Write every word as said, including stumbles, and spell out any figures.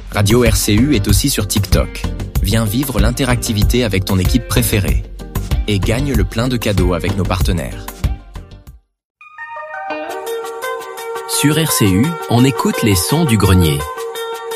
Radio R C U est aussi sur TikTok. Viens vivre l'interactivité avec ton équipe préférée. Et gagne le plein de cadeaux avec nos partenaires. Sur R C U, on écoute les sons du grenier.